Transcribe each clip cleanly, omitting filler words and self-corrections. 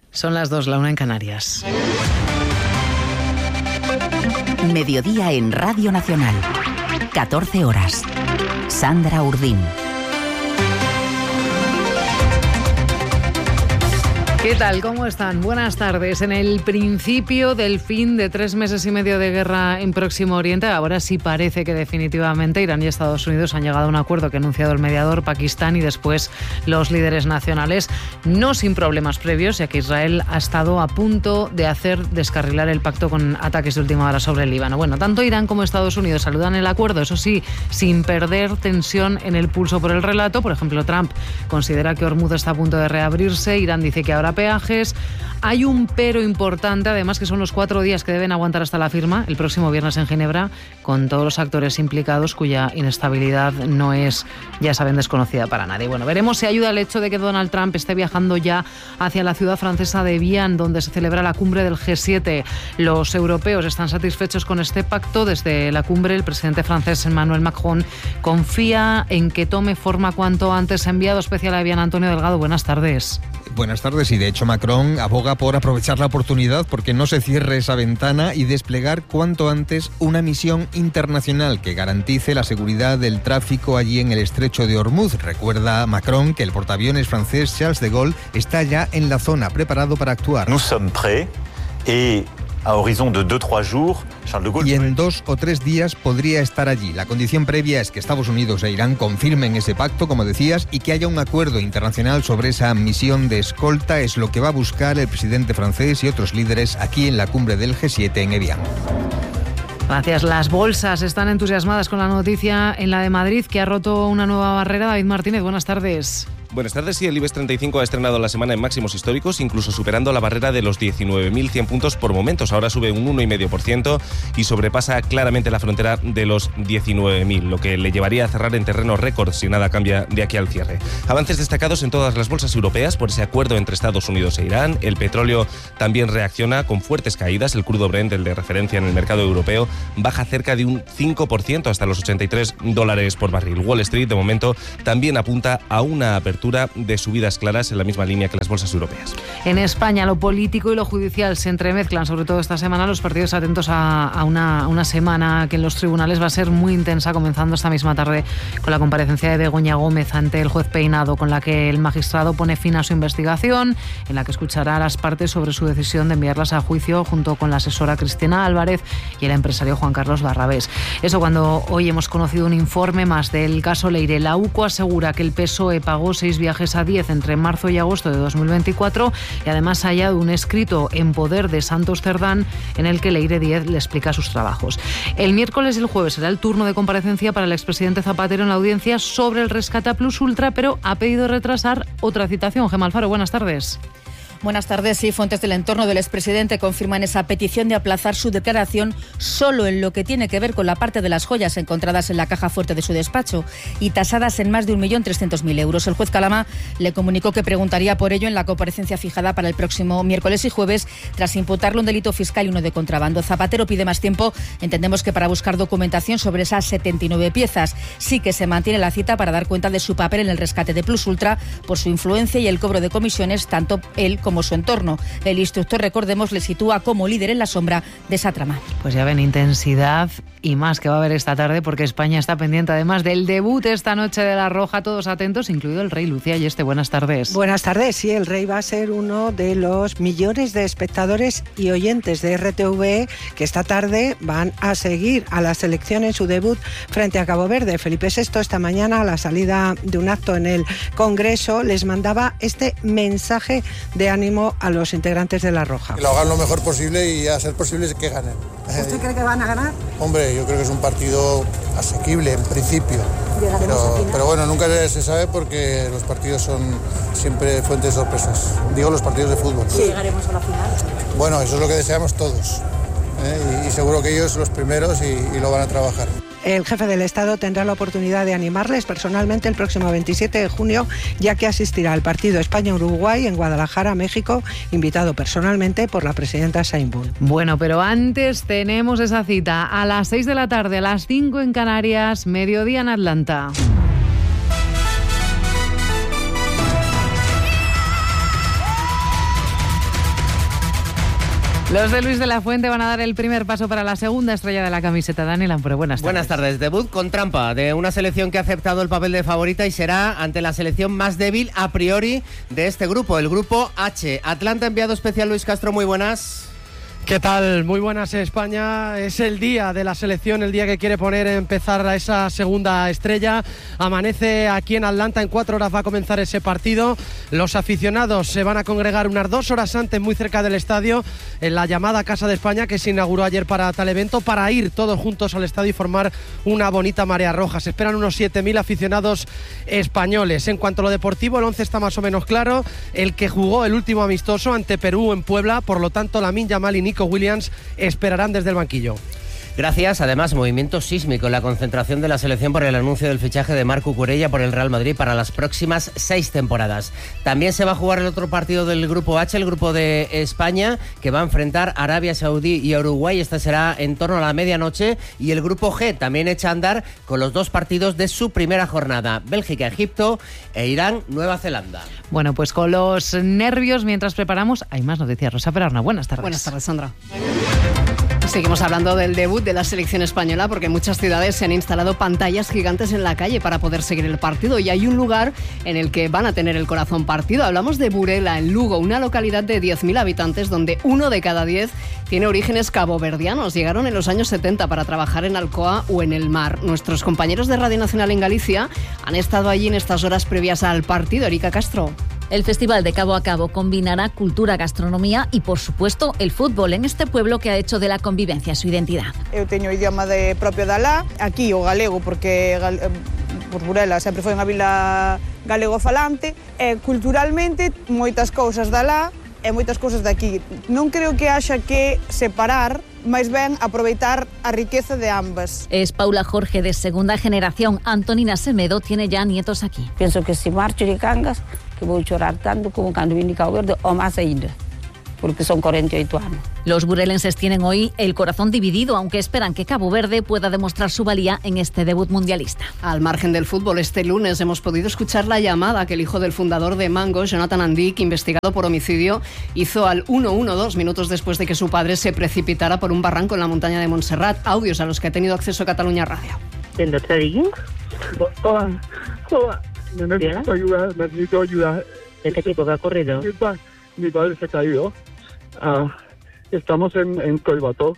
Son las 2, la 1 en Canarias. Mediodía en Radio Nacional. 14 horas. Sandra Urdín. ¿Qué tal? ¿Cómo están? Buenas tardes. En el principio del fin de 3 meses y medio de guerra en Próximo Oriente, ahora sí parece que definitivamente Irán y Estados Unidos han llegado a un acuerdo que ha anunciado el mediador Pakistán y después los líderes nacionales, no sin problemas previos, ya que Israel ha estado a punto de hacer descarrilar el pacto con ataques de última hora sobre el Líbano. Bueno, tanto Irán como Estados Unidos saludan el acuerdo, eso sí, sin perder tensión en el pulso por el relato. Por ejemplo, Trump considera que Hormuz está a punto de reabrirse, Irán dice que ahora peajes. Hay un pero importante, además, que son los 4 días que deben aguantar hasta la firma, el próximo viernes en Ginebra, con todos los actores implicados cuya inestabilidad no es, ya saben, desconocida para nadie. Bueno, veremos si ayuda el hecho de que Donald Trump esté viajando ya hacia la ciudad francesa de Vienne, donde se celebra la cumbre del G7. Los europeos están satisfechos con este pacto. Desde la cumbre, el presidente francés Emmanuel Macron confía en que tome forma cuanto antes. Enviado especial a Vienne, Antonio Delgado, buenas tardes. Buenas tardes, y de hecho Macron aboga por aprovechar la oportunidad porque no se cierre esa ventana y desplegar cuanto antes una misión internacional que garantice la seguridad del tráfico allí en el estrecho de Hormuz. Recuerda Macron que el portaaviones francés Charles de Gaulle está ya en la zona, preparado para actuar. Nous sommes prêts et a horizon de 2-3 jours, Charles de Gaulle... Y en 2 o 3 días podría estar allí. La condición previa es que Estados Unidos e Irán confirmen ese pacto, como decías, y que haya un acuerdo internacional sobre esa misión de escolta. Es lo que va a buscar el presidente francés y otros líderes aquí en la cumbre del G7 en Evian. Gracias. Las bolsas están entusiasmadas con la noticia en la de Madrid, que ha roto una nueva barrera. David Martínez, buenas tardes. Buenas tardes. Sí, el IBEX 35 ha estrenado la semana en máximos históricos, incluso superando la barrera de los 19.100 puntos por momentos. Ahora sube un 1,5% y sobrepasa claramente la frontera de los 19.000, lo que le llevaría a cerrar en terreno récord si nada cambia de aquí al cierre. Avances destacados en todas las bolsas europeas por ese acuerdo entre Estados Unidos e Irán. El petróleo también reacciona con fuertes caídas. El crudo Brent, el de referencia en el mercado europeo, baja cerca de un 5% hasta los $83 por barril. Wall Street, de momento, también apunta a una apertura de subidas claras en la misma línea que las bolsas europeas. En España, lo político y lo judicial se entremezclan, sobre todo esta semana. Los partidos atentos a una semana que en los tribunales va a ser muy intensa, comenzando esta misma tarde con la comparecencia de Begoña Gómez ante el juez Peinado, con la que el magistrado pone fin a su investigación, en la que escuchará a las partes sobre su decisión de enviarlas a juicio junto con la asesora Cristina Álvarez y el empresario Juan Carlos Barrabés. Eso cuando hoy hemos conocido un informe más del caso Leire. La UCO asegura que el PSOE pagó 6 viajes a 10 entre marzo y agosto de 2024 y además ha hallado un escrito en poder de Santos Cerdán en el que Leire Díez le explica sus trabajos. El miércoles y el jueves será el turno de comparecencia para el expresidente Zapatero en la audiencia sobre el rescate a Plus Ultra, pero ha pedido retrasar otra citación. Gemma Alfaro, buenas tardes. Buenas tardes. Sí, fuentes del entorno del expresidente confirman esa petición de aplazar su declaración solo en lo que tiene que ver con la parte de las joyas encontradas en la caja fuerte de su despacho y tasadas en más de 1.300.000 euros. El juez Calama le comunicó que preguntaría por ello en la comparecencia fijada para el próximo miércoles y jueves, tras imputarle un delito fiscal y uno de contrabando. Zapatero pide más tiempo, entendemos que para buscar documentación sobre esas 79 piezas. Sí que se mantiene la cita para dar cuenta de su papel en el rescate de Plus Ultra por su influencia y el cobro de comisiones, tanto él como su entorno. El instructor, recordemos, le sitúa como líder en la sombra de esa trama. Pues ya ven, intensidad y más que va a haber esta tarde, porque España está pendiente además del debut esta noche de La Roja. Todos atentos, incluido el rey. Lucía Ayeste, buenas tardes. Buenas tardes. Sí, el rey va a ser uno de los millones de espectadores y oyentes de RTV que esta tarde van a seguir a la selección en su debut frente a Cabo Verde. Felipe VI esta mañana, a la salida de un acto en el Congreso, les mandaba este mensaje de ánimo a los integrantes de La Roja. Que lo hagan lo mejor posible y a ser posible que ganen. ¿Usted cree que van a ganar? Hombre, yo creo que es un partido asequible en principio. Pero bueno, nunca se sabe porque los partidos son siempre fuentes de sorpresas. Digo, los partidos de fútbol. Sí. ¿Llegaremos a la final? Bueno, eso es lo que deseamos todos. Y seguro que ellos los primeros y lo van a trabajar. El jefe del Estado tendrá la oportunidad de animarles personalmente el próximo 27 de junio, ya que asistirá al partido España-Uruguay en Guadalajara, México, invitado personalmente por la presidenta Sheinbaum. Bueno, pero antes tenemos esa cita a las 6 de la tarde, a las 5 en Canarias, mediodía en Atlanta. Los de Luis de la Fuente van a dar el primer paso para la segunda estrella de la camiseta. Dani Lampre, buenas tardes. Buenas tardes. Debut con trampa de una selección que ha aceptado el papel de favorita y será ante la selección más débil a priori de este grupo, el grupo H. Atlanta, enviado especial Luis Castro, muy buenas. ¿Qué tal? Muy buenas, España. Es el día de la selección, el día que quiere empezar a esa segunda estrella. Amanece aquí en Atlanta, en 4 horas va a comenzar ese partido. Los aficionados se van a congregar unas 2 horas antes, muy cerca del estadio, en la llamada Casa de España, que se inauguró ayer para tal evento, para ir todos juntos al estadio y formar una bonita marea roja. Se esperan unos 7.000 aficionados españoles. En cuanto a lo deportivo, el 11 está más o menos claro. El que jugó el último amistoso ante Perú en Puebla, por lo tanto, Lamine Yamal y Nico Williams esperarán desde el banquillo. Gracias. Además, movimiento sísmico en la concentración de la selección por el anuncio del fichaje de Marc Cucurella por el Real Madrid para las próximas 6 temporadas. También se va a jugar el otro partido del grupo H, el grupo de España, que va a enfrentar a Arabia Saudí y a Uruguay. Este será en torno a la medianoche. Y el grupo G también echa a andar con los 2 partidos de su primera jornada: Bélgica, Egipto e Irán, Nueva Zelanda. Bueno, pues con los nervios mientras preparamos, hay más noticias. Rosa Perarna, buenas tardes. Buenas tardes, Sandra. Seguimos hablando del debut de la selección española porque en muchas ciudades se han instalado pantallas gigantes en la calle para poder seguir el partido, y hay un lugar en el que van a tener el corazón partido. Hablamos de Burela, en Lugo, una localidad de 10.000 habitantes donde 1 de cada 10 tiene orígenes caboverdianos. Llegaron en los años 70 para trabajar en Alcoa o en el mar. Nuestros compañeros de Radio Nacional en Galicia han estado allí en estas horas previas al partido. Erika Castro. El Festival de Cabo a Cabo combinará cultura, gastronomía y, por supuesto, el fútbol en este pueblo que ha hecho de la convivencia su identidad. Eu teño o idioma propio de alá, aquí o galego, porque por Burela sempre foi unha vila galego-falante, e culturalmente moitas cousas de alá e moitas cousas de aquí. Non creo que haxa que separar, máis ben aproveitar a riqueza de ambas. Es Paula Jorge, de segunda generación. Antonina Semedo tiene ya nietos aquí. Penso que si marcho de Cangas, que vou chorar tanto como cando vine Cabo Verde, o máis ainda, porque son 48 anos. Los burelenses tienen hoy el corazón dividido, aunque esperan que Cabo Verde pueda demostrar su valía en este debut mundialista. Al margen del fútbol, este lunes hemos podido escuchar la llamada que el hijo del fundador de Mango, Jonathan Andic, investigado por homicidio, hizo al 112 minutos después de que su padre se precipitara por un barranco en la montaña de Montserrat. Audios a los que ha tenido acceso Cataluña Radio. Hola. Necesito ayuda. ¿De qué tipo que ha ocurrido? Mi padre se ha caído. Estamos en Collbató.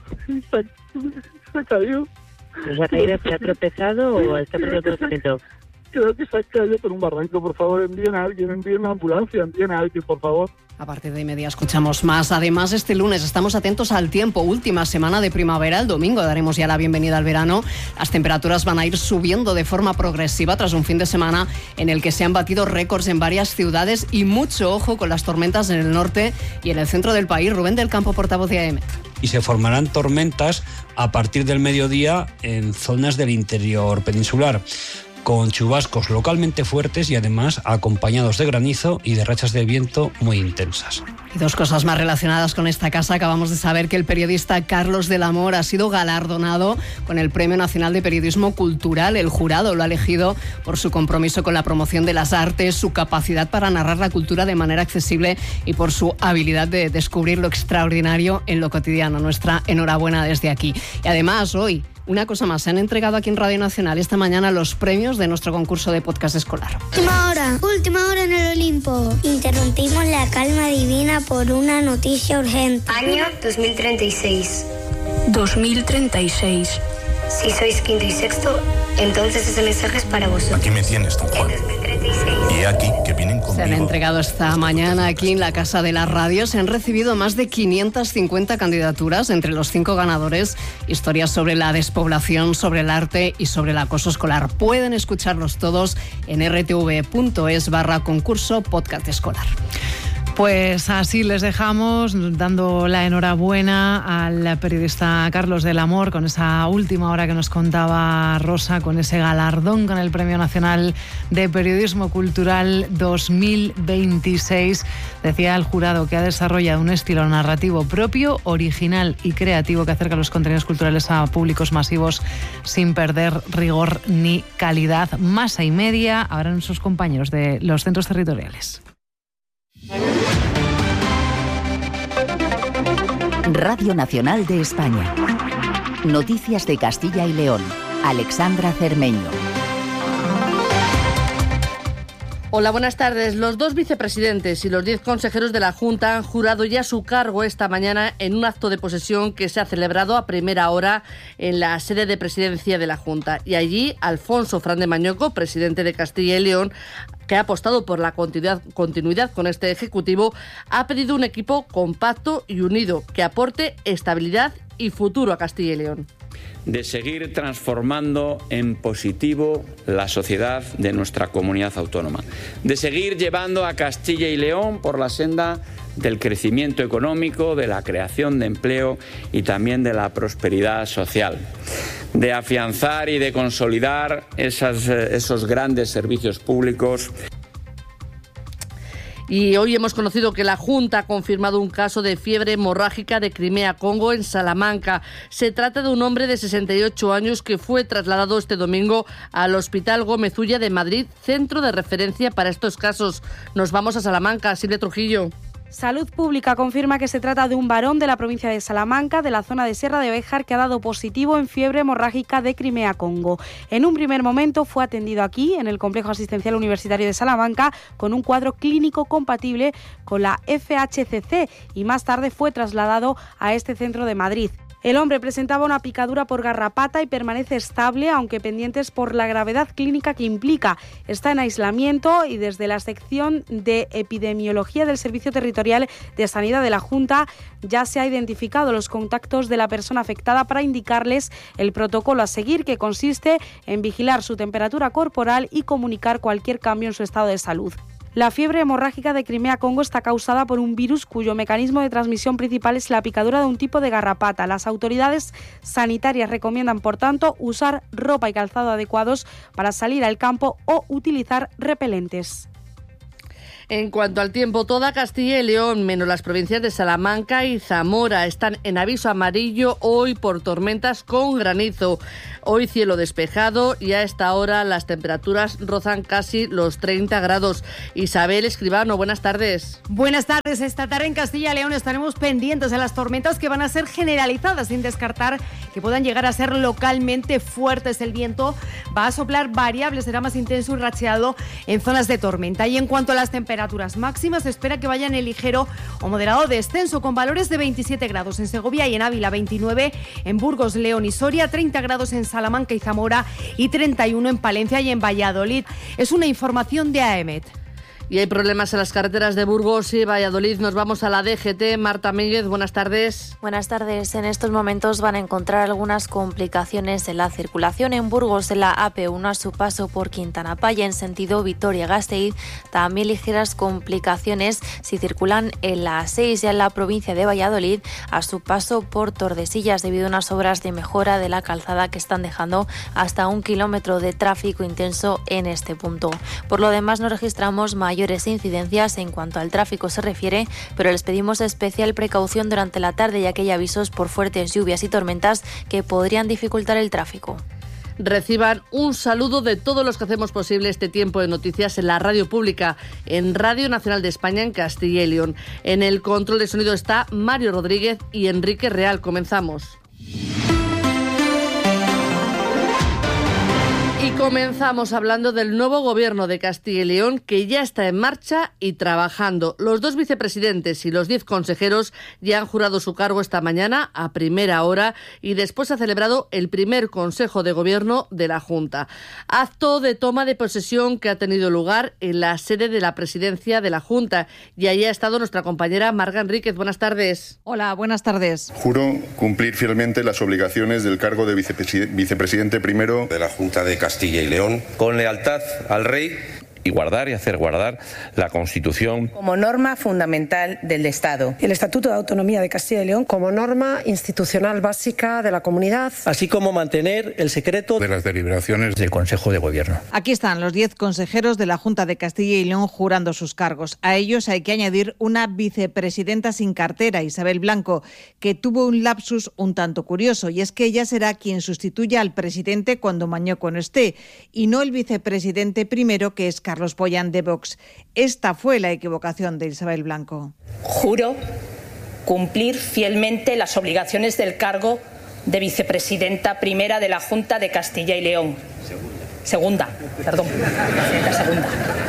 Se ha caído. ¿Se ha caído? ¿Se ha tropezado o está perdiendo tratamiento? Creo que se ha caído por un barranco. Por favor, envíen a alguien, envíen una ambulancia, envíen a alguien, por favor. A partir de media escuchamos más. Además, este lunes estamos atentos al tiempo. Última semana de primavera. El domingo daremos ya la bienvenida al verano. Las temperaturas van a ir subiendo de forma progresiva tras un fin de semana en el que se han batido récords en varias ciudades, y mucho ojo con las tormentas en el norte y en el centro del país. Rubén del Campo, portavoz de AEMET. Y se formarán tormentas a partir del mediodía en zonas del interior peninsular, con chubascos localmente fuertes y además acompañados de granizo y de rachas de viento muy intensas. Y 2 cosas más relacionadas con esta casa. Acabamos de saber que el periodista Carlos del Amor ha sido galardonado con el Premio Nacional de Periodismo Cultural. El jurado lo ha elegido por su compromiso con la promoción de las artes, su capacidad para narrar la cultura de manera accesible y por su habilidad de descubrir lo extraordinario en lo cotidiano. Nuestra enhorabuena desde aquí. Y además, hoy, una cosa más, se han entregado aquí en Radio Nacional esta mañana los premios de nuestro concurso de podcast escolar. Última hora en el Olimpo. Interrumpimos la calma divina por una noticia urgente. Año 2036. 2036. Si sois quinto y sexto, entonces ese mensaje es para vosotros. Aquí me tienes, don Juan. Y aquí, que vienen conmigo. Se han entregado esta mañana aquí en la Casa de la Radio. Se han recibido más de 550 candidaturas. Entre los 5 ganadores, historias sobre la despoblación, sobre el arte y sobre el acoso escolar. Pueden escucharlos todos en rtv.es/concurso podcast escolar. Pues así les dejamos, dando la enhorabuena al periodista Carlos del Amor con esa última hora que nos contaba Rosa, con ese galardón con el Premio Nacional de Periodismo Cultural 2026. Decía el jurado que ha desarrollado un estilo narrativo propio, original y creativo que acerca los contenidos culturales a públicos masivos sin perder rigor ni calidad. Masa y media, ahora nuestros compañeros de los centros territoriales. Radio Nacional de España. Noticias de Castilla y León. Alexandra Cermeño. Hola, buenas tardes. Los 2 vicepresidentes y los 10 consejeros de la Junta han jurado ya su cargo esta mañana en un acto de posesión que se ha celebrado a primera hora en la sede de presidencia de la Junta. Y allí, Alfonso Fran de Mañoco, presidente de Castilla y León, que ha apostado por la continuidad con este Ejecutivo, ha pedido un equipo compacto y unido que aporte estabilidad y futuro a Castilla y León. De seguir transformando en positivo la sociedad de nuestra comunidad autónoma, de seguir llevando a Castilla y León por la senda del crecimiento económico, de la creación de empleo y también de la prosperidad social, de afianzar y de consolidar esos grandes servicios públicos. Y hoy hemos conocido que la Junta ha confirmado un caso de fiebre hemorrágica de Crimea-Congo en Salamanca. Se trata de un hombre de 68 años que fue trasladado este domingo al Hospital Gómez Ulla de Madrid, centro de referencia para estos casos. Nos vamos a Salamanca, Silvia Trujillo. Salud Pública confirma que se trata de un varón de la provincia de Salamanca, de la zona de Sierra de Béjar, que ha dado positivo en fiebre hemorrágica de Crimea-Congo. En un primer momento fue atendido aquí, en el Complejo Asistencial Universitario de Salamanca, con un cuadro clínico compatible con la FHCC y más tarde fue trasladado a este centro de Madrid. El hombre presentaba una picadura por garrapata y permanece estable, aunque pendientes por la gravedad clínica que implica. Está en aislamiento y desde la sección de epidemiología del Servicio Territorial de Sanidad de la Junta ya se ha identificado los contactos de la persona afectada para indicarles el protocolo a seguir, que consiste en vigilar su temperatura corporal y comunicar cualquier cambio en su estado de salud. La fiebre hemorrágica de Crimea-Congo está causada por un virus cuyo mecanismo de transmisión principal es la picadura de un tipo de garrapata. Las autoridades sanitarias recomiendan, por tanto, usar ropa y calzado adecuados para salir al campo o utilizar repelentes. En cuanto al tiempo, toda Castilla y León, menos las provincias de Salamanca y Zamora, están en aviso amarillo hoy por tormentas con granizo. Hoy cielo despejado y a esta hora las temperaturas rozan casi los 30 grados. Isabel Escribano, buenas tardes. Buenas tardes. Esta tarde en Castilla y León estaremos pendientes de las tormentas que van a ser generalizadas, sin descartar que puedan llegar a ser localmente fuertes. El viento va a soplar variable, será más intenso y racheado en zonas de tormenta. Y en cuanto a las temperaturas máximas, se espera que vayan en ligero o moderado descenso, con valores de 27 grados en Segovia y en Ávila, 29 en Burgos, León y Soria, 30 grados en Salamanca y Zamora y 31 en Palencia y en Valladolid. Es una información de AEMET. Y hay problemas en las carreteras de Burgos y Valladolid. Nos vamos a la DGT. Marta Mínguez, buenas tardes. Buenas tardes. En estos momentos van a encontrar algunas complicaciones en la circulación en Burgos, en la AP1 a su paso por Quintana Paya en sentido Vitoria-Gasteiz. También ligeras complicaciones si circulan en la A6 ya en la provincia de Valladolid a su paso por Tordesillas, debido a unas obras de mejora de la calzada que están dejando hasta 1 kilómetro de tráfico intenso en este punto. Por lo demás, no registramos mayores incidencias en cuanto al tráfico se refiere, pero les pedimos especial precaución durante la tarde, ya que hay avisos por fuertes lluvias y tormentas que podrían dificultar el tráfico. Reciban un saludo de todos los que hacemos posible este tiempo de noticias en la radio pública, en Radio Nacional de España en Castilla y León. En el control de sonido está Mario Rodríguez y Enrique Real. Comenzamos. Y comenzamos hablando del nuevo gobierno de Castilla y León, que ya está en marcha y trabajando. Los 2 vicepresidentes y los 10 consejeros ya han jurado su cargo esta mañana a primera hora y después ha celebrado el primer Consejo de Gobierno de la Junta. Acto de toma de posesión que ha tenido lugar en la sede de la presidencia de la Junta. Y ahí ha estado nuestra compañera Marga Enríquez. Buenas tardes. Hola, buenas tardes. Juro cumplir fielmente las obligaciones del cargo de vicepresidente primero de la Junta de Castilla y León, con lealtad al Rey y guardar y hacer guardar la Constitución como norma fundamental del Estado, el Estatuto de Autonomía de Castilla y León como norma institucional básica de la comunidad, así como mantener el secreto de las deliberaciones del Consejo de Gobierno. Aquí están los 10 consejeros de la Junta de Castilla y León jurando sus cargos. A ellos hay que añadir una vicepresidenta sin cartera, Isabel Blanco, que tuvo un lapsus un tanto curioso, y es que ella será quien sustituya al presidente cuando Mañoco no esté, y no el vicepresidente primero, que es Carlos Pollán de Vox. Esta fue la equivocación de Isabel Blanco. Juro cumplir fielmente las obligaciones del cargo de vicepresidenta primera de la Junta de Castilla y León. Segunda. Presidenta segunda.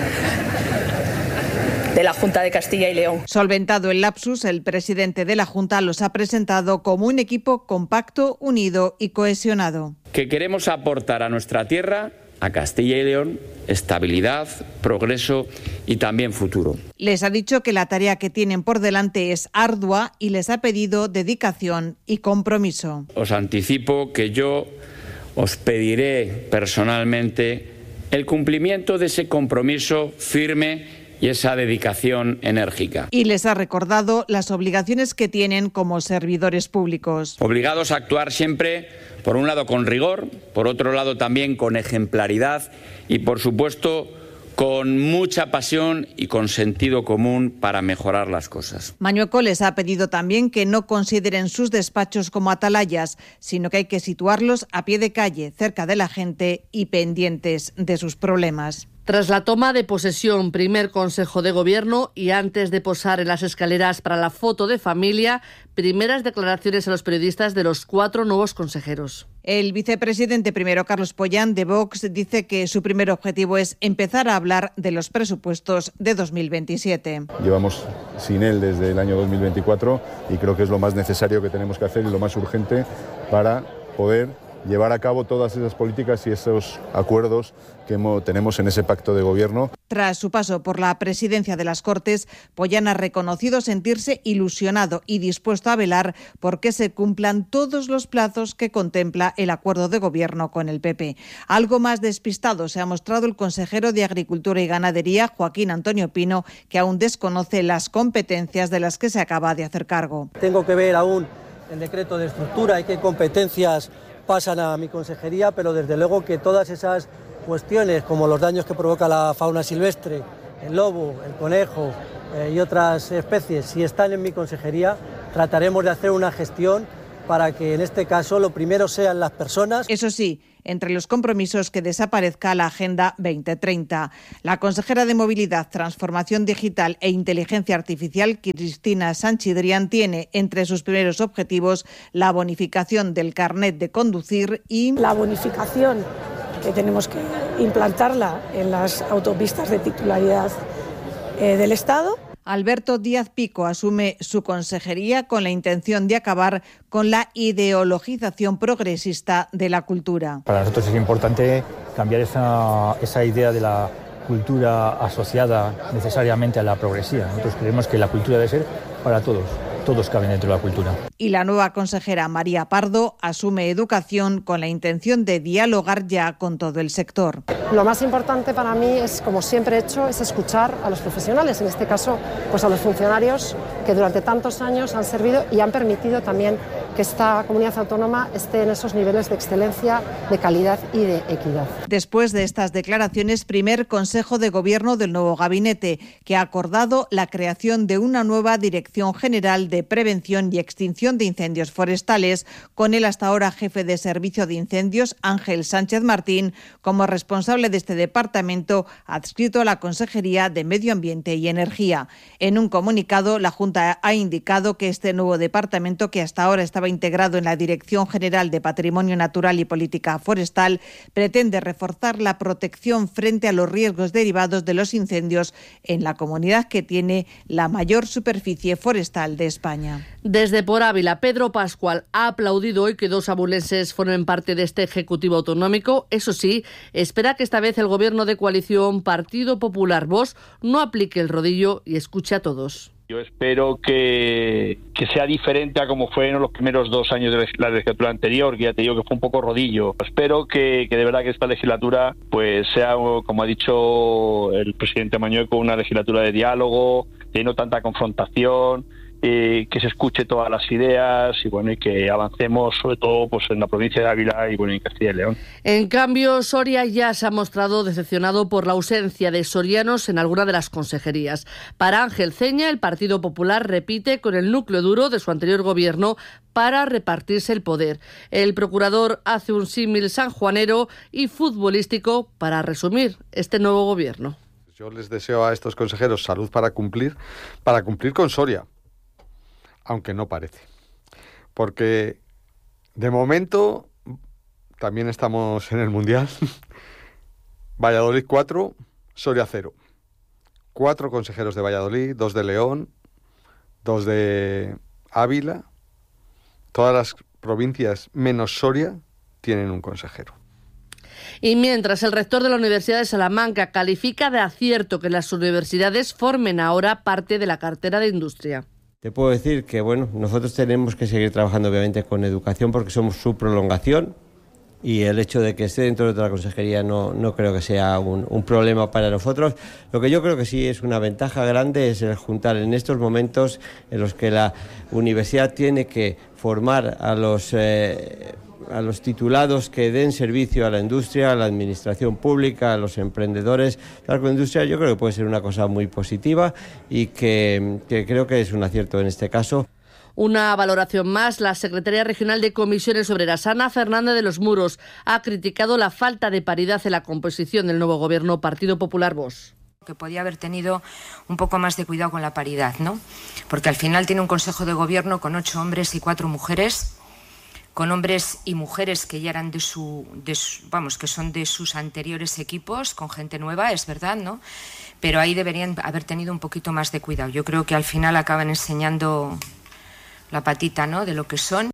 De la Junta de Castilla y León. Solventado el lapsus, el presidente de la Junta los ha presentado como un equipo compacto, unido y cohesionado. Que queremos aportar a nuestra tierra, a Castilla y León, estabilidad, progreso y también futuro. Les ha dicho que la tarea que tienen por delante es ardua y les ha pedido dedicación y compromiso. Os anticipo que yo os pediré personalmente el cumplimiento de ese compromiso firme y esa dedicación enérgica. Y les ha recordado las obligaciones que tienen como servidores públicos. Obligados a actuar siempre, por un lado con rigor, por otro lado también con ejemplaridad y, por supuesto, con mucha pasión y con sentido común para mejorar las cosas. Mañueco les ha pedido también que no consideren sus despachos como atalayas, sino que hay que situarlos a pie de calle, cerca de la gente y pendientes de sus problemas. Tras la toma de posesión, primer Consejo de Gobierno y antes de posar en las escaleras para la foto de familia, primeras declaraciones a los periodistas de los 4 nuevos consejeros. El vicepresidente primero, Carlos Pollán, de Vox, dice que su primer objetivo es empezar a hablar de los presupuestos de 2027. Llevamos sin él desde el año 2024 y creo que es lo más necesario que tenemos que hacer y lo más urgente para poder llevar a cabo todas esas políticas y esos acuerdos que tenemos en ese pacto de gobierno. Tras su paso por la presidencia de las Cortes, Pollán ha reconocido sentirse ilusionado y dispuesto a velar por que se cumplan todos los plazos que contempla el acuerdo de gobierno con el PP. Algo más despistado se ha mostrado el consejero de Agricultura y Ganadería, Joaquín Antonio Pino, que aún desconoce las competencias de las que se acaba de hacer cargo. Tengo que ver aún el decreto de estructura y qué competencias pasan a mi consejería, pero desde luego que todas esas cuestiones, como los daños que provoca la fauna silvestre, el lobo, el conejo y otras especies, si están en mi consejería, trataremos de hacer una gestión para que en este caso lo primero sean las personas. Eso sí, entre los compromisos que desaparezca la Agenda 2030. La consejera de Movilidad, Transformación Digital e Inteligencia Artificial, Cristina Sanchidrián, tiene entre sus primeros objetivos la bonificación del carnet de conducir y la bonificación que tenemos que implantarla en las autopistas de titularidad del Estado. Alberto Díaz Pico asume su consejería con la intención de acabar con la ideologización progresista de la cultura. Para nosotros es importante cambiar esa idea de la cultura asociada necesariamente a la progresía. Nosotros creemos que la cultura debe ser para todos. Todos caben dentro de la cultura. Y la nueva consejera María Pardo asume educación con la intención de dialogar ya con todo el sector. Lo más importante para mí es, como siempre he hecho, es escuchar a los profesionales, en este caso pues a los funcionarios que durante tantos años han servido y han permitido también que esta comunidad autónoma esté en esos niveles de excelencia, de calidad y de equidad. Después de estas declaraciones, primer Consejo de Gobierno del nuevo gabinete, que ha acordado la creación de una nueva Dirección General de Prevención y Extinción de Incendios Forestales, con el hasta ahora jefe de Servicio de Incendios, Ángel Sánchez Martín, como responsable de este departamento, adscrito a la Consejería de Medio Ambiente y Energía. En un comunicado, la Junta ha indicado que este nuevo departamento, que hasta ahora estaba integrado en la Dirección General de Patrimonio Natural y Política Forestal, pretende reforzar la protección frente a los riesgos derivados de los incendios en la comunidad que tiene la mayor superficie forestal de España. Desde Por Ávila, Pedro Pascual ha aplaudido hoy que 2 abulenses formen parte de este Ejecutivo Autonómico. Eso sí, espera que esta vez el Gobierno de coalición Partido Popular Vox no aplique el rodillo y escuche a todos. Yo espero que sea diferente a como fueron los primeros 2 años de la legislatura anterior, que ya te digo que fue un poco rodillo. Espero que de verdad que esta legislatura pues sea, como ha dicho el presidente Mañueco, una legislatura de diálogo, de no tanta confrontación, que se escuche todas las ideas y bueno, y que avancemos sobre todo pues en la provincia de Ávila y bueno, en Castilla y León. En cambio, Soria ya se ha mostrado decepcionado por la ausencia de sorianos en alguna de las consejerías. Para Ángel Ceña, el Partido Popular repite con el núcleo duro de su anterior gobierno para repartirse el poder. El procurador hace un símil sanjuanero y futbolístico para resumir este nuevo gobierno. Yo les deseo a estos consejeros salud para cumplir con Soria. aunque no parece. Porque de momento también estamos en el Mundial. Valladolid 4, Soria 0. 4 consejeros de Valladolid, 2 de León, 2 de Ávila. Todas las provincias menos Soria tienen un consejero. Y mientras el rector de la Universidad de Salamanca califica de acierto que las universidades formen ahora parte de la cartera de industria. Te puedo decir que nosotros tenemos que seguir trabajando obviamente con educación porque somos su prolongación y el hecho de que esté dentro de la consejería no creo que sea un problema para nosotros. Lo que yo creo que sí es una ventaja grande es el juntar en estos momentos en los que la universidad tiene que formar a los titulados que den servicio a la industria, a la administración pública, a los emprendedores. La agroindustria yo creo que puede ser una cosa muy positiva y que creo que es un acierto en este caso. Una valoración más, la secretaria regional de Comisiones Obreras, Ana Fernández de los Muros, ha criticado la falta de paridad en la composición del nuevo gobierno Partido Popular-Vox. Que podía haber tenido un poco más de cuidado con la paridad, ¿no? Porque al final tiene un consejo de gobierno con 8 hombres y 4 mujeres, con hombres y mujeres que ya eran que son de sus anteriores equipos, con gente nueva, es verdad, ¿no? Pero ahí deberían haber tenido un poquito más de cuidado. Yo creo que al final acaban enseñando la patita, ¿no?, de lo que son.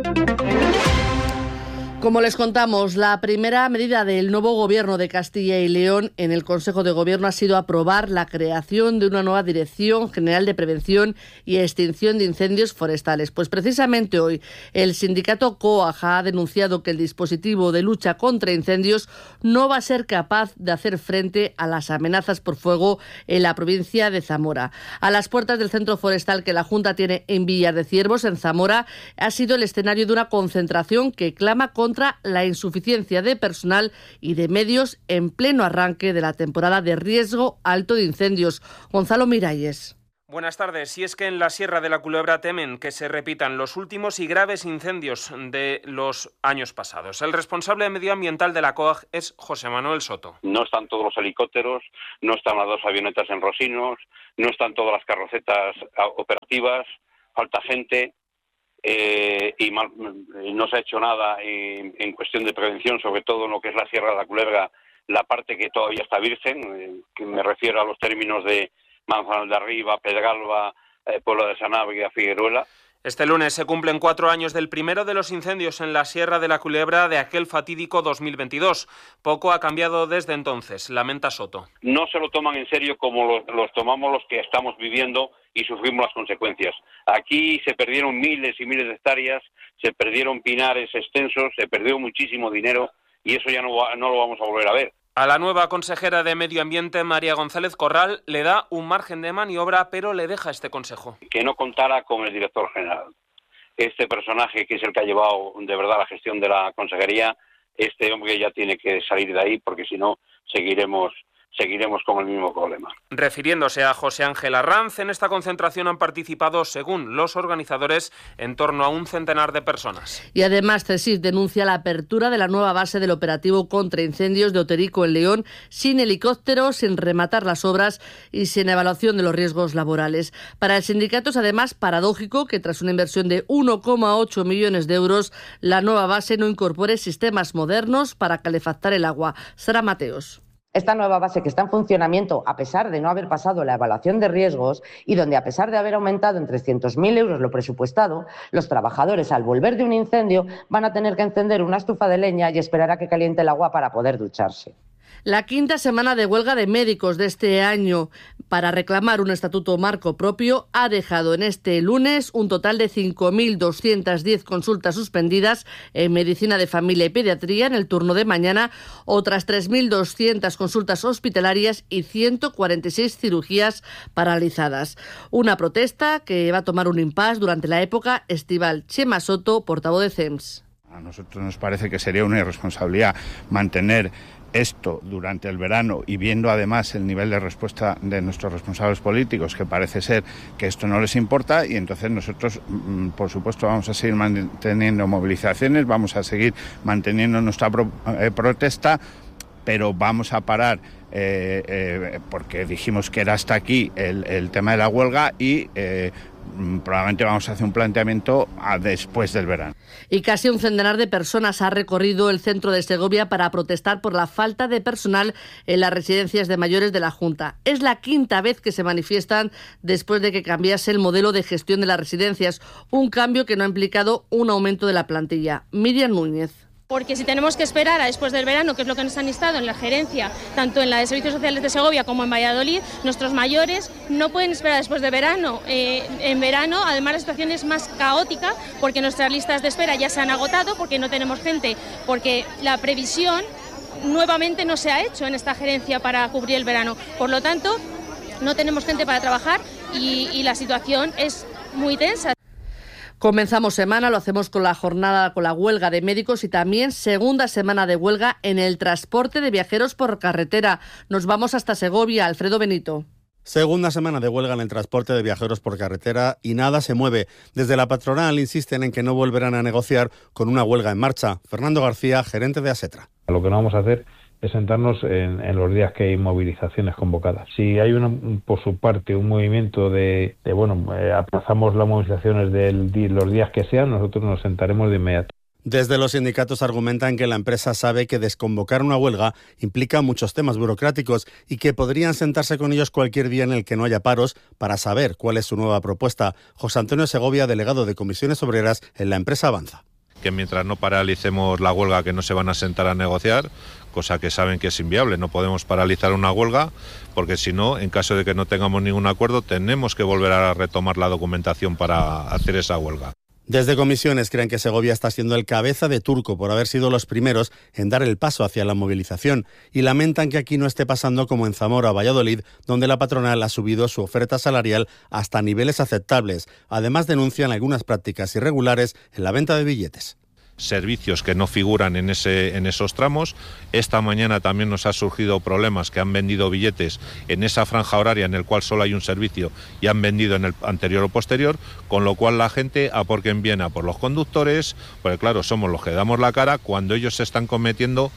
Como les contamos, la primera medida del nuevo gobierno de Castilla y León en el Consejo de Gobierno ha sido aprobar la creación de una nueva Dirección General de Prevención y Extinción de Incendios Forestales. Pues precisamente hoy el sindicato COAG ha denunciado que el dispositivo de lucha contra incendios no va a ser capaz de hacer frente a las amenazas por fuego en la provincia de Zamora. A las puertas del centro forestal que la Junta tiene en Villar de Ciervos, en Zamora, ha sido el escenario de una concentración que clama contra la insuficiencia de personal y de medios en pleno arranque de la temporada de riesgo alto de incendios. Gonzalo Miralles. Buenas tardes. Si es que en la Sierra de la Culebra temen que se repitan los últimos y graves incendios de los años pasados. El responsable medioambiental de la COAG es José Manuel Soto. No están todos los helicópteros, no están las 2 avionetas en Rosinos, no están todas las carrocetas operativas, falta gente. Y no se ha hecho nada en cuestión de prevención, sobre todo en lo que es la Sierra de la Culebra, la parte que todavía está virgen, que me refiero a los términos de Manzanal de Arriba, Pedralba, Pueblo de Sanabria, Figueruela. Este lunes se cumplen 4 años del primero de los incendios en la Sierra de la Culebra de aquel fatídico 2022. Poco ha cambiado desde entonces, lamenta Soto. No se lo toman en serio como los tomamos los que estamos viviendo y sufrimos las consecuencias. Aquí se perdieron miles y miles de hectáreas, se perdieron pinares extensos, se perdió muchísimo dinero y eso ya no lo vamos a volver a ver. A la nueva consejera de Medio Ambiente, María González Corral, le da un margen de maniobra, pero le deja este consejo. Que no contara con el director general. Este personaje, que es el que ha llevado de verdad la gestión de la consejería, este hombre ya tiene que salir de ahí, porque si no, seguiremos con el mismo problema. Refiriéndose a José Ángel Arranz, en esta concentración han participado, según los organizadores, en torno a 100 de personas. Y además, CSIC denuncia la apertura de la nueva base del operativo contra incendios de Oterico en León, sin helicópteros, sin rematar las obras y sin evaluación de los riesgos laborales. Para el sindicato es además paradójico que tras una inversión de 1,8 millones de euros, la nueva base no incorpore sistemas modernos para calefactar el agua. Sara Mateos. Esta nueva base que está en funcionamiento a pesar de no haber pasado la evaluación de riesgos y donde a pesar de haber aumentado en 300.000 euros lo presupuestado, los trabajadores al volver de un incendio van a tener que encender una estufa de leña y esperar a que caliente el agua para poder ducharse. La 5ª semana de huelga de médicos de este año para reclamar un estatuto marco propio ha dejado en este lunes un total de 5.210 consultas suspendidas en medicina de familia y pediatría en el turno de mañana, otras 3.200 consultas hospitalarias y 146 cirugías paralizadas. Una protesta que va a tomar un impasse durante la época estival. Chema Soto, portavoz de CEMS. A nosotros nos parece que sería una irresponsabilidad mantener esto durante el verano y viendo además el nivel de respuesta de nuestros responsables políticos, que parece ser que esto no les importa, y entonces nosotros, por supuesto, vamos a seguir manteniendo movilizaciones, vamos a seguir manteniendo nuestra protesta, pero vamos a parar porque dijimos que era hasta aquí el tema de la huelga y probablemente vamos a hacer un planteamiento a después del verano. Y casi un centenar de personas ha recorrido el centro de Segovia para protestar por la falta de personal en las residencias de mayores de la Junta. Es la quinta vez que se manifiestan después de que cambiase el modelo de gestión de las residencias, un cambio que no ha implicado un aumento de la plantilla. Miriam Núñez. Porque si tenemos que esperar a después del verano, que es lo que nos han instado en la gerencia, tanto en la de Servicios Sociales de Segovia como en Valladolid, nuestros mayores no pueden esperar después de verano. En verano, además, la situación es más caótica porque nuestras listas de espera ya se han agotado, porque no tenemos gente, porque la previsión nuevamente no se ha hecho en esta gerencia para cubrir el verano. Por lo tanto, no tenemos gente para trabajar y la situación es muy tensa. Comenzamos semana, lo hacemos con la jornada, con la huelga de médicos y también segunda semana de huelga en el transporte de viajeros por carretera. Nos vamos hasta Segovia, Alfredo Benito. Segunda semana de huelga en el transporte de viajeros por carretera y nada se mueve. Desde la patronal insisten en que no volverán a negociar con una huelga en marcha. Fernando García, gerente de Asetra. Lo que no vamos a hacer es sentarnos en los días que hay movilizaciones convocadas. Si hay por su parte un movimiento aplazamos las movilizaciones los días que sean, nosotros nos sentaremos de inmediato. Desde los sindicatos argumentan que la empresa sabe que desconvocar una huelga implica muchos temas burocráticos y que podrían sentarse con ellos cualquier día en el que no haya paros para saber cuál es su nueva propuesta. José Antonio Segovia, delegado de Comisiones Obreras en la empresa Avanza. Que mientras no paralicemos la huelga, que no se van a sentar a negociar, cosa que saben que es inviable. No podemos paralizar una huelga porque si no, en caso de que no tengamos ningún acuerdo, tenemos que volver a retomar la documentación para hacer esa huelga. Desde Comisiones creen que Segovia está siendo el cabeza de turco por haber sido los primeros en dar el paso hacia la movilización y lamentan que aquí no esté pasando como en Zamora o Valladolid, donde la patronal ha subido su oferta salarial hasta niveles aceptables. Además denuncian algunas prácticas irregulares en la venta de billetes. Servicios que no figuran en esos tramos. Esta mañana también nos ha surgido problemas que han vendido billetes en esa franja horaria en el cual solo hay un servicio y han vendido en el anterior o posterior, con lo cual la gente a por quien viene, a por los conductores, porque claro, somos los que damos la cara cuando ellos se están cometiendo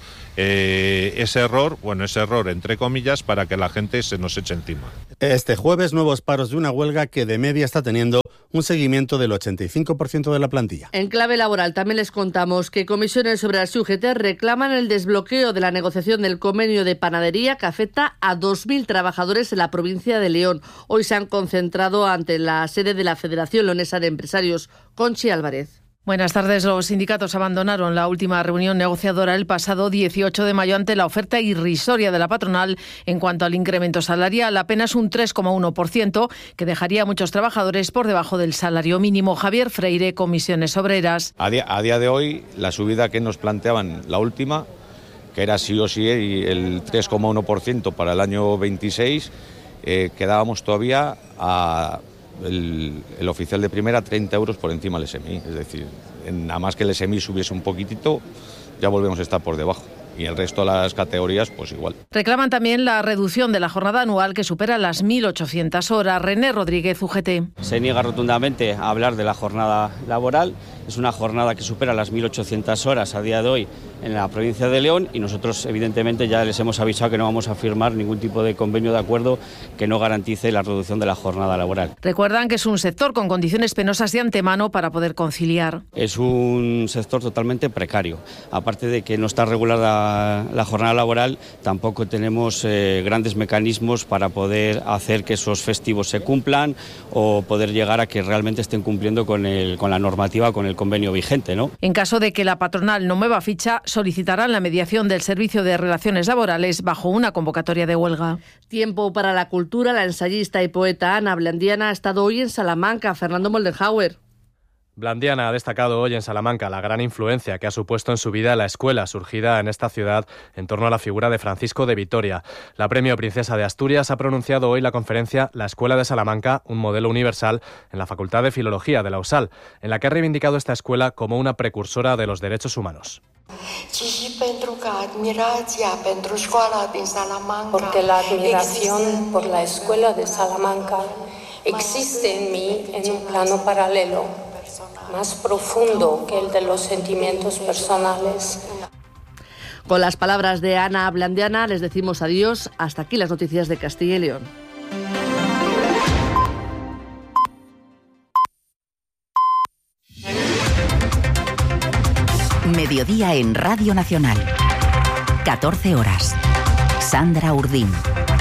ese error entre comillas, para que la gente se nos eche encima. Este jueves nuevos paros de una huelga que de media está teniendo un seguimiento del 85% de la plantilla. En clave laboral también les contamos que Comisiones Obreras y UGT reclaman el desbloqueo de la negociación del convenio de panadería que afecta a 2.000 trabajadores en la provincia de León. Hoy se han concentrado ante la sede de la Federación Leonesa de Empresarios. Conchi Álvarez. Buenas tardes. Los sindicatos abandonaron la última reunión negociadora el pasado 18 de mayo ante la oferta irrisoria de la patronal en cuanto al incremento salarial, apenas un 3,1%, que dejaría a muchos trabajadores por debajo del salario mínimo. Javier Freire, Comisiones Obreras. A día de hoy, la subida que nos planteaban, la última, que era sí o sí el 3,1% para el año 26, quedábamos todavía a... El oficial de primera 30 euros por encima del SMI, es decir, nada más que el SMI subiese un poquitito, ya volvemos a estar por debajo. Y el resto de las categorías, pues igual. Reclaman también la reducción de la jornada anual que supera las 1.800 horas. René Rodríguez, UGT. Se niega rotundamente a hablar de la jornada laboral. Es una jornada que supera las 1.800 horas a día de hoy en la provincia de León y nosotros evidentemente ya les hemos avisado que no vamos a firmar ningún tipo de convenio de acuerdo que no garantice la reducción de la jornada laboral. Recuerdan que es un sector con condiciones penosas de antemano para poder conciliar. Es un sector totalmente precario. Aparte de que no está regulada la jornada laboral, tampoco tenemos grandes mecanismos para poder hacer que esos festivos se cumplan o poder llegar a que realmente estén cumpliendo con la normativa, con el convenio vigente, ¿no? En caso de que la patronal no mueva ficha, solicitarán la mediación del Servicio de Relaciones Laborales bajo una convocatoria de huelga. Tiempo para la cultura. La ensayista y poeta Ana Blandiana ha estado hoy en Salamanca. Fernando Moldenhauer. Blandiana ha destacado hoy en Salamanca la gran influencia que ha supuesto en su vida la escuela surgida en esta ciudad en torno a la figura de Francisco de Vitoria. La Premio Princesa de Asturias ha pronunciado hoy la conferencia La Escuela de Salamanca, un modelo universal en la Facultad de Filología de la USAL, en la que ha reivindicado esta escuela como una precursora de los derechos humanos. Porque la admiración por la escuela de Salamanca existe en mí en un plano paralelo, más profundo que el de los sentimientos personales. Con las palabras de Ana Blandiana les decimos adiós. Hasta aquí las noticias de Castilla y León. Mediodía en Radio Nacional. 14 horas. Sandra Urdín.